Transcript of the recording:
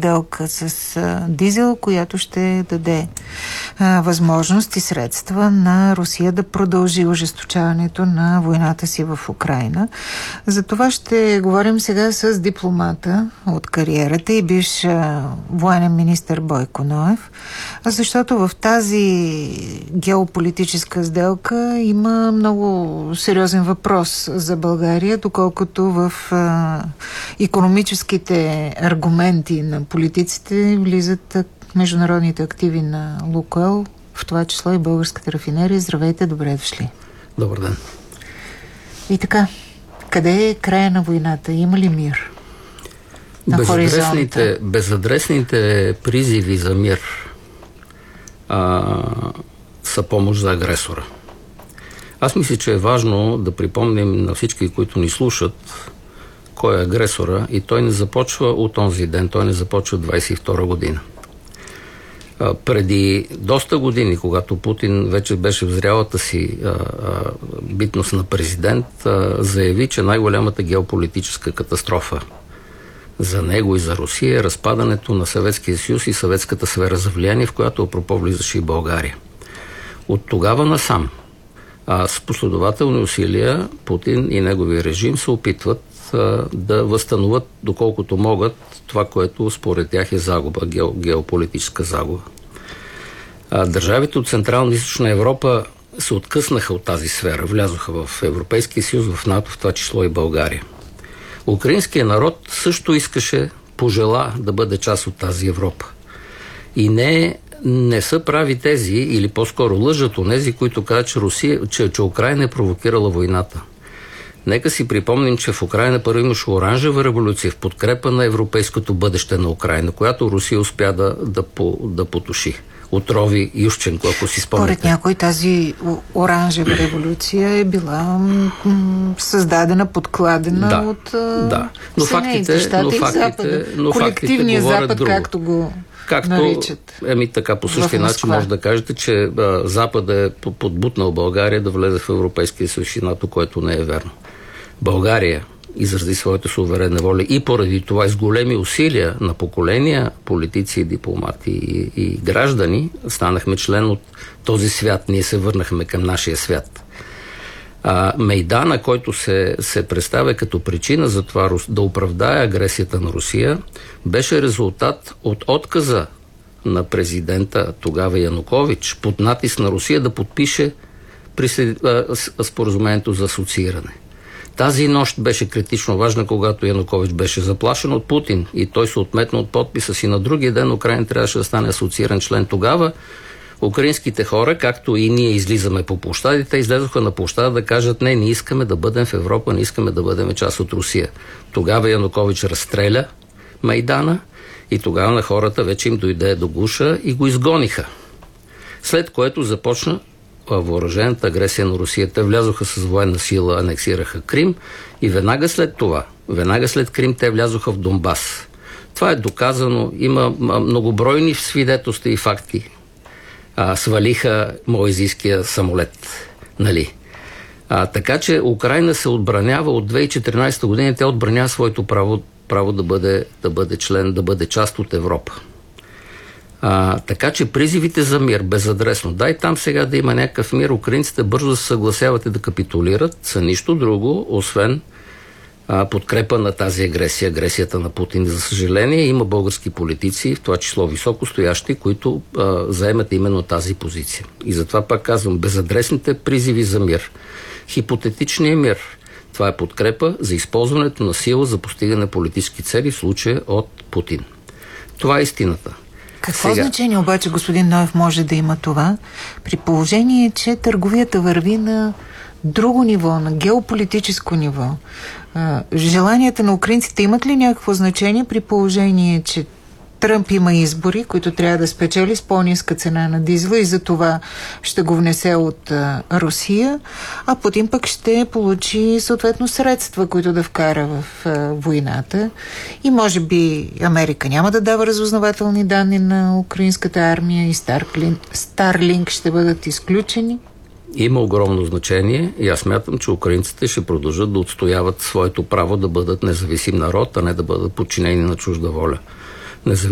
сделка с дизел, която ще даде възможност и средства на Русия да продължи ожесточаването на войната си в Украйна. За това ще говорим сега с дипломата от кариерата и бивш военен министър Бойко Ноев, защото в тази геополитическа сделка има много сериозен въпрос за България, доколкото в икономическите аргументи на политиците влизат международните активи на Лукойл, в това число и българската рафинерия. Здравейте, добре дошли. Добър ден. И така, къде е края на войната? Има ли мир на хоризонта? Безадресните призиви за мир са помощ за агресора. Аз мисля, че е важно да припомним на всички, които ни слушат, кой е агресора, и той не започва от онзи ден, той не започва от 22 година. Преди доста години, когато Путин вече беше в зрялата си битност на президент, заяви, че най-голямата геополитическа катастрофа за него и за Русия е разпадането на Съветския съюз и съветската сфера за влияние, в която апропо влизаше и България. От тогава насам, с последователни усилия, Путин и неговия режим се опитват да възстановят, доколкото могат, това, което според тях е загуба, геополитическа загуба. Държавите от Централна и Източна Европа се откъснаха от тази сфера, влязоха в Европейския съюз, в НАТО, в това число и България. Украинският народ също пожела да бъде част от тази Европа. И не са прави тези, или по-скоро лъжат онези, които казват, че Украйна е провокирала войната. Нека си припомним, че в Украйна първо имаше оранжева революция в подкрепа на европейското бъдеще на Украйна, която Русия успя да потуши. Отрови Ющенко, ако си спомняте. Според някой тази оранжева революция е била създадена, подкладена от Съединените щати и Запада. Колективният Запад, друго. Както го наричат. Така по същия начин може да кажете, че Запада е подбутнал България да влезе в Европейския съюз и НАТО, което не е верно. България изрази своята суверенна воля и поради това с големи усилия на поколения политици, дипломати и граждани станахме член от този свят. Ние се върнахме към нашия свят. Мейдана, който се представя като причина за това да оправдае агресията на Русия, беше резултат от отказа на президента тогава Янукович под натиск на Русия да подпише споразумението за асоцииране. Тази нощ беше критично важна, когато Янукович беше заплашен от Путин и той се отметна от подписа си. На другия ден Украйна трябваше да стане асоцииран член. Тогава украинските хора, както и ние излизаме по площадите, излезоха на площада да кажат: не искаме да бъдем в Европа, не искаме да бъдем част от Русия. Тогава Янукович разстреля Майдана и тогава на хората вече им дойде до гуша и го изгониха. След което започна въоръжената агресия на Русия. Те влязоха с военна сила, анексираха Крим и веднага след Крим те влязоха в Донбас. Това е доказано, има многобройни свидетелства и факти. Свалиха моизийския самолет. Нали? Така че Украйна се отбранява от 2014 година, тя отбранява своето право да бъде член, да бъде част от Европа. Така че призивите за мир, безадресно, дай там сега да има някакъв мир, украинците бързо се съгласяват да капитулират, са нищо друго, освен подкрепа на тази агресията на Путин. За съжаление, има български политици, в това число високостоящи, които заемат именно тази позиция. И затова пак казвам, безадресните призиви за мир, хипотетичният мир, това е подкрепа за използването на сила за постигане политически цели, в случая от Путин. Това е истината. Какво значение обаче, господин Ноев, може да има това, при положение, че търговията върви на друго ниво, на геополитическо ниво? Желанията на украинците имат ли някакво значение при положение, че Тръмп има избори, които трябва да спечели с по-ниска цена на дизела и за това ще го внесе от Русия, а Путин пък ще получи съответно средства, които да вкара в войната и може би Америка няма да дава разузнавателни данни на украинската армия и Старлинк ще бъдат изключени? Има огромно значение и аз смятам, че украинците ще продължат да отстояват своето право да бъдат независим народ, а не да бъдат подчинени на чужда воля.